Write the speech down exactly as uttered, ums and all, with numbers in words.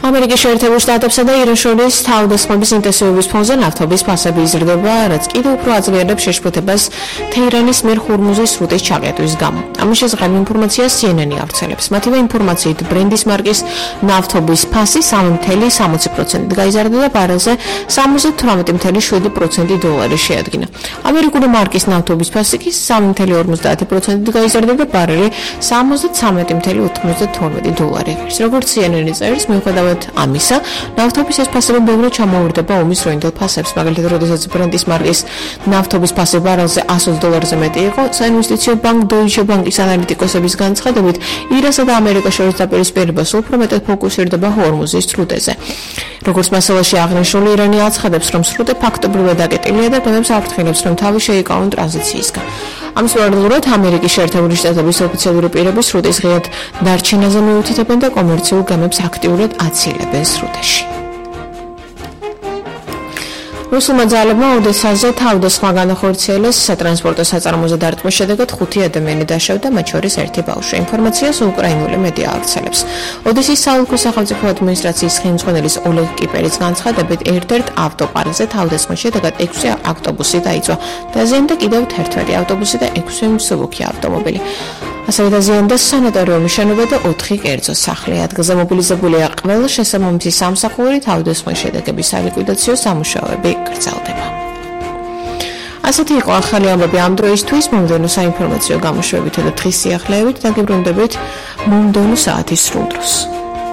ამერიკის შეერთებულ შტატებსა და ირანს შორის თავდასხმების ინტენსივობის ფონზე ნავთობის ფასები იზრდება, რაც კიდევ უფრო აძლიერებს შეშფოთებას თეირანის მიერ ხურმუზის სრუტის ჩაყიდვის გამო. ამის შესახებ ინფორმაციას C N N ავრცელებს. მათივე ინფორმაციით, ბრენდის მარკის ნავთობის ფასი სამი წუთი სამოცი პროცენტით გაიზარდა და ბარელზე სამოცდათვრამეტი წუთი შვიდი პროცენტი დოლარი შეადგინა. ამერიკული მარკის ნავთობის ფასი კი სამი წუთი ორმოცდაათი პროცენტით გაიზარდა და ბარელი სამოცდათვრამეტი წუთი ութმოცდათორმეტი დოლარი ღირს. როგორც C N N წერს, მიუხედავად ამისა, ნავთობის ეს ფასები ბევრად ჩამოუვარდება ომის დროინდელ ფასებს. მაგალითად, როდესაც ბრენდის მარკის ნავთობის ფასი ბარელზე ასოცი დოლარზე მეტი იყო, საინვესტიციო ბანკ Deutsche Bank-ის ანალიტიკოსების განცხადებით, ირანსა და ამერიკას შორის დაპირისპირება სულ უფრო მეტად ფოკუსირდება ჰორმუზის სრუტეზე. როგორც მასალაში აღნიშნული, ირანი აცხადებს, რომ სრუტე ფაქტობრივად აკეტილია და გონებს აფრთხილებს, რომ თავი შეიკავონ ტრანზიციისგან. ამის პარალელურად ამერიკის შეერთებული შტატების ოფიციალური პირები სრუტის ღიად დარჩენაზე მიუთითებენ და კომერციულ გემებს აქტიურად აცილებენ სრუტეში. რუსულმა ძალებმა ოდესაზე თავდასხმა განახორციელეს სატრანსპორტო საწარმოზე დარტყმის შედეგად ხუთი ადამიანი დაშავდა, მათ შორის ერთი ბავშვი. ინფორმაციას უკრაინული მედია ავრცელებს. ოდესის საოლქო სახელმწიფო ადმინისტრაციის ხელმძღვანელის ოლეგ კიპერის განცხადებით, ერთ-ერთ ავტოპარკზე თავდასხმის შედეგად ექვსი ავტობუსი დაიწვა. დაზიანდა კიდევ ერთმეტი ავტობუსი და ექვსი მსუბუქი ავტომობილი. ასევე დაზიანდა სანატორიუმის შენობა და ოთხი კერძო სახლი. ადგილზე მობილიზებულია ყველა შესაბამისი სამსახური, თავდასხმის შედეგების სალიკვიდაციო სამუშაოები გრძელდება. ასეთი იყო ახალი ამბები ამ დროისთვის. მომდევნო საინფორმაციო გამოშვებითა და დღის სიახლეებით დაგიბრუნდებით მომდევნო საათის სრულ დროს.